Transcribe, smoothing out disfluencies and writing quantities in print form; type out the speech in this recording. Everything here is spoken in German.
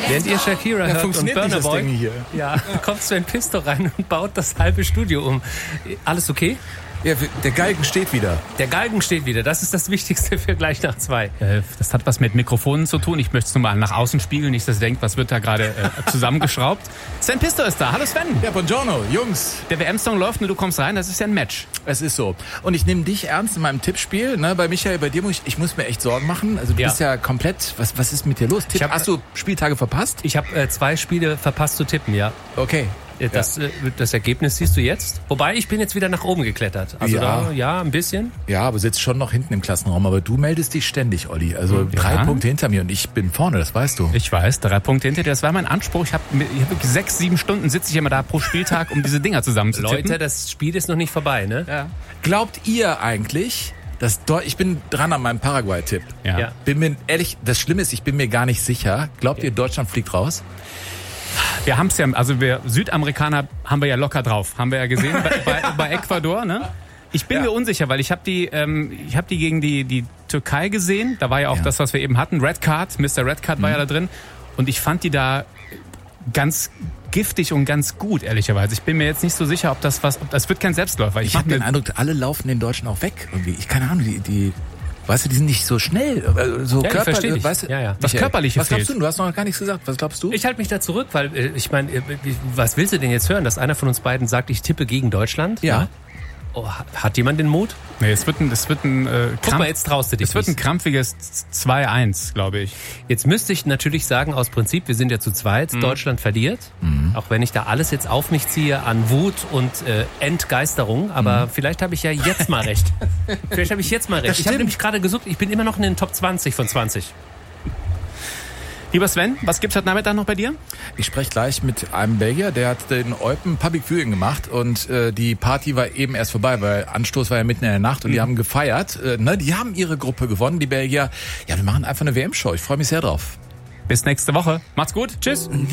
Während ihr Shakira hört und Burna Boy, kommt Sven Pisto rein und baut das halbe Studio um. Alles okay? Ja, der Galgen steht wieder. Der Galgen steht wieder. Das ist das Wichtigste für gleich nach 2. Das hat was mit Mikrofonen zu tun. Ich möchte es nur mal nach außen spiegeln, nicht, dass ihr denkt, was wird da gerade zusammengeschraubt. Sven Pisto ist da. Hallo Sven. Ja, buongiorno, Jungs. Der WM-Song läuft und du kommst rein. Das ist ja ein Match. Es ist so. Und ich nehme dich ernst in meinem Tippspiel. Ne? Bei Michael, bei dir ich muss mir echt Sorgen machen. Also du bist ja komplett... Was ist mit dir los? Hast du Spieltage verpasst? Ich habe 2 Spiele verpasst zu tippen, ja. Okay. Das Ergebnis siehst du jetzt. Wobei, ich bin jetzt wieder nach oben geklettert. Also ein bisschen. Ja, aber sitzt schon noch hinten im Klassenraum. Aber du meldest dich ständig, Olli. Also 3 Punkte hinter mir und ich bin vorne, das weißt du. Ich weiß, 3 Punkte hinter dir. Das war mein Anspruch. Ich habe 6-7 Stunden sitze ich immer da pro Spieltag, um diese Dinger zusammenzutippen. Leute, das Spiel ist noch nicht vorbei, ne? Ja. Glaubt ihr eigentlich... Ich bin dran an meinem Paraguay-Tipp. Ja. Bin mir ehrlich, das Schlimme ist, ich bin mir gar nicht sicher. Glaubt ihr, Deutschland fliegt raus? Wir haben es ja, also wir Südamerikaner haben wir ja locker drauf. Haben wir ja gesehen bei Ecuador, ne? Ich bin mir unsicher, weil ich habe die gegen die Türkei gesehen. Da war ja auch das, was wir eben hatten. Red Card, Mr. Red Card war ja da drin. Und ich fand die da ganz giftig und ganz gut, ehrlicherweise. Ich bin mir jetzt nicht so sicher, ob das wird kein Selbstläufer. Ich habe den Eindruck, alle laufen den Deutschen auch weg irgendwie. Keine Ahnung, weißt du, die sind nicht so schnell. So körperlich. Weißt du, das Körperliche was glaubst du? Du hast noch gar nichts gesagt. Was glaubst du? Ich halte mich da zurück, weil ich meine, was willst du denn jetzt hören, dass einer von uns beiden sagt, ich tippe gegen Deutschland? Ja. Oh, hat jemand den Mut? Nee, es wird ein Guck mal, jetzt traust du dich. Es wird ein krampfiges 2-1, glaube ich. Jetzt müsste ich natürlich sagen, aus Prinzip, wir sind ja zu zweit, Deutschland verliert. Auch wenn ich da alles jetzt auf mich ziehe an Wut und Entgeisterung. Aber vielleicht habe ich ja jetzt mal recht. Ich habe nämlich gerade gesucht, ich bin immer noch in den Top 20 von 20. Lieber Sven, was gibt's heute Nachmittag noch bei dir? Ich spreche gleich mit einem Belgier, der hat den Eupen Public Viewing gemacht und die Party war eben erst vorbei, weil Anstoß war ja mitten in der Nacht und die haben gefeiert. Die haben ihre Gruppe gewonnen, die Belgier. Ja, wir machen einfach eine WM-Show. Ich freue mich sehr drauf. Bis nächste Woche. Macht's gut. Tschüss.